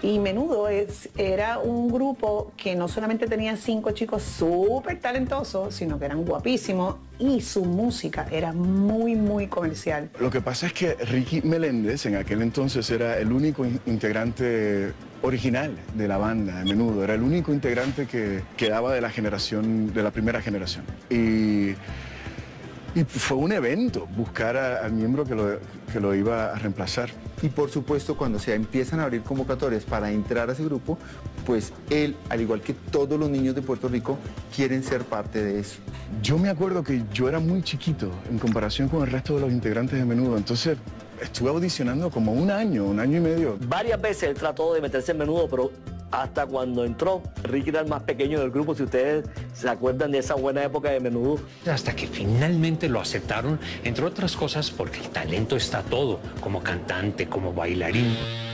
Y Menudo era un grupo que no solamente tenía 5 chicos súper talentosos, sino que eran guapísimos y su música era muy, muy comercial. Lo que pasa es que Ricky Meléndez en aquel entonces era el único integrante original de la banda de Menudo, era el único integrante que quedaba de la primera generación. Y fue un evento buscar al miembro que lo iba a reemplazar. Y por supuesto, cuando se empiezan a abrir convocatorias para entrar a ese grupo, pues él, al igual que todos los niños de Puerto Rico, quieren ser parte de eso. Yo me acuerdo que yo era muy chiquito en comparación con el resto de los integrantes de Menudo, entonces estuve audicionando como un año y medio. Varias veces él trató de meterse en Menudo, pero hasta cuando entró, Ricky era el más pequeño del grupo, si ustedes se acuerdan de esa buena época de Menudo. Hasta que finalmente lo aceptaron, entre otras cosas porque el talento está todo, como cantante, como bailarín.